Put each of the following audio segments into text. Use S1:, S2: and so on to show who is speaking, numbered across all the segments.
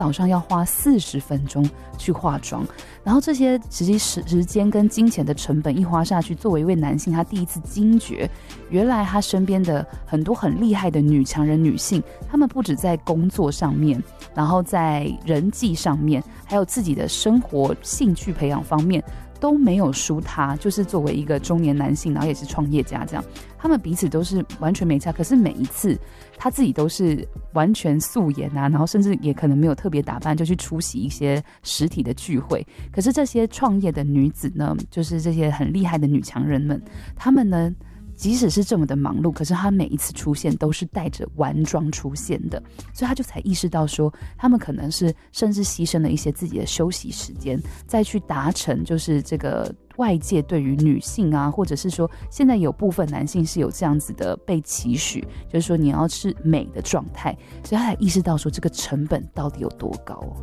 S1: 早上要花40分钟去化妆，然后这些实际时间跟金钱的成本一花下去，作为一位男性，他第一次惊觉，原来他身边的很多很厉害的女强人女性，她们不止在工作上面，然后在人际上面，还有自己的生活兴趣培养方面都没有输他，就是作为一个中年男性，然后也是创业家这样，他们彼此都是完全没差。可是每一次他自己都是完全素颜啊，然后甚至也可能没有特别打扮就去出席一些实体的聚会。可是这些创业的女子呢，就是这些很厉害的女强人们，她们呢即使是这么的忙碌，可是他每一次出现都是带着完妆出现的，所以他就才意识到说，他们可能是甚至牺牲了一些自己的休息时间，再去达成就是这个外界对于女性啊，或者是说现在有部分男性是有这样子的被期许，就是说你要是美的状态，所以他才意识到说这个成本到底有多高哦。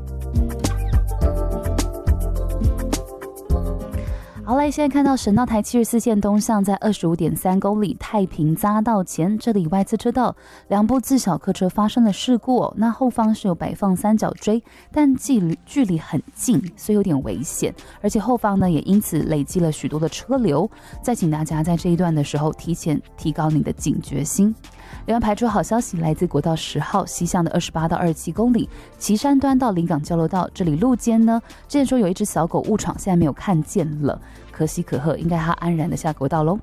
S1: 好嘞，现在看到省道台74线东向在 25.3 公里太平匝道前，这里外侧车道2部自小客车发生了事故哦，那后方是有摆放三角锥，但距离很近，所以有点危险，而且后方呢也因此累积了许多的车流，再请大家在这一段的时候提前提高你的警觉心。另外排除好消息来自国道10号西向的28到27公里，旗山端到临港交流道，这里路肩呢，之前说有一只小狗误闯，现在没有看见了，可喜可贺，应该它安然的下国道咯。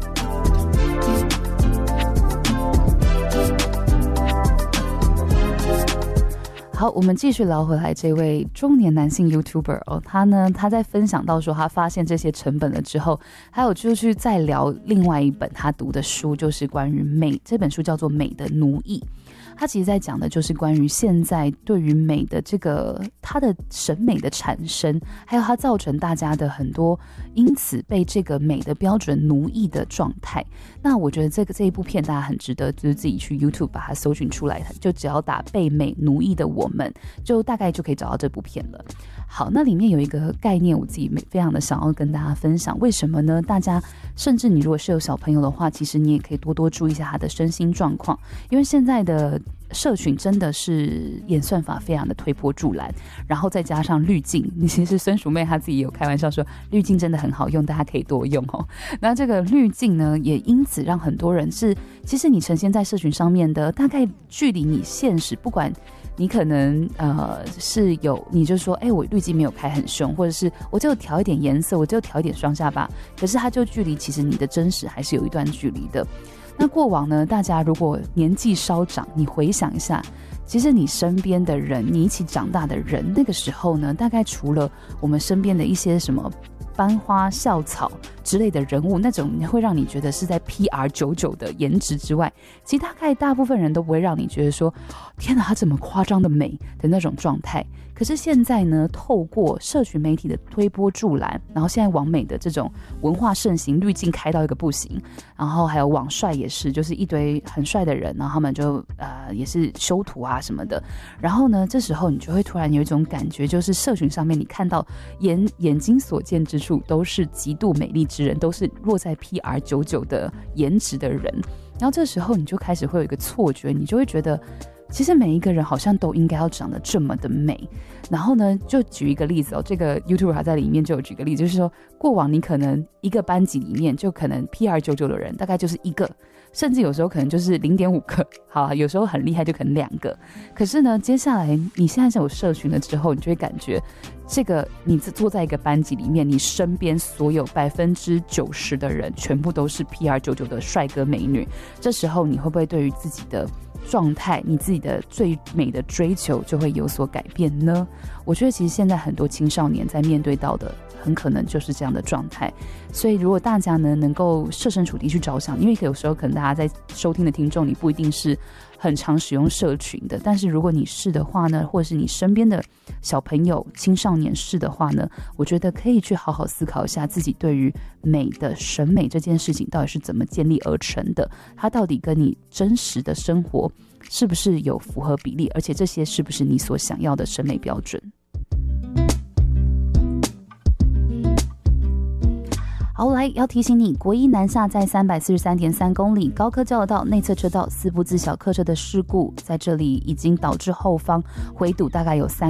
S1: 好，我们继续聊回来这位中年男性 YouTuber 哦，他在分享到说他发现这些成本了之后，还有就去再聊另外一本他读的书，就是关于美，这本书叫做《美的奴役》。他其实在讲的就是关于现在对于美的这个他的审美的产生，还有他造成大家的很多因此被这个美的标准奴役的状态。那我觉得这一部片大家很值得就是自己去 YouTube 把它搜寻出来，就只要打被美奴役的我们，就大概就可以找到这部片了。好，那里面有一个概念我自己非常的想要跟大家分享，为什么呢？大家甚至你如果是有小朋友的话，其实你也可以多多注意一下他的身心状况，因为现在的社群真的是演算法非常的推波助澜，然后再加上滤镜，其实孙淑妹她自己有开玩笑说滤镜真的很好用，大家可以多用哦。那这个滤镜呢，也因此让很多人是，其实你呈现在社群上面的大概距离你现实，不管你可能是有，你就说我滤镜没有开很凶，或者是我就调一点颜色，我就调一点双下巴，可是它就距离其实你的真实还是有一段距离的。那过往呢，大家如果年纪稍长，你回想一下，其实你身边的人，你一起长大的人，那个时候呢，大概除了我们身边的一些什么班花校草之类的人物，那种会让你觉得是在 PR99 的颜值之外，其实大概大部分人都不会让你觉得说天哪他怎么夸张的美的那种状态。可是现在呢，透过社群媒体的推波助澜，然后现在网美的这种文化盛行，滤镜开到一个不行，然后还有网帅也是，就是一堆很帅的人，然后他们就也是修图啊什么的，然后呢这时候你就会突然有一种感觉，就是社群上面你看到眼睛所见之处都是极度美丽之人，都是落在 PR99 的颜值的人，然后这时候你就开始会有一个错觉，你就会觉得其实每一个人好像都应该要长得这么的美。然后呢，就举一个例子哦，这个 YouTuber 在里面就有举个例子，就是说过往你可能一个班级里面就可能 PR99 的人大概就是一个，甚至有时候可能就是 0.5 个，好，有时候很厉害就可能2个。可是呢，接下来你现在是有社群了之后，你就会感觉这个你坐在一个班级里面，你身边所有90%的人全部都是 PR99 的帅哥美女，这时候你会不会对于自己的状态，你自己的最美的追求就会有所改变呢？我觉得其实现在很多青少年在面对到的很可能就是这样的状态。所以如果大家呢能够设身处地去着想，因为有时候可能大家在收听的听众你不一定是很常使用社群的，但是如果你是的话呢，或者是你身边的小朋友青少年是的话呢，我觉得可以去好好思考一下自己对于美的审美这件事情到底是怎么建立而成的，它到底跟你真实的生活是不是有符合比例，而且这些是不是你所想要的审美标准。好，来要提醒你，国一南下在 343.3 公里高科交流道内侧车道4部自小客车的事故，在这里已经导致后方回堵大概有3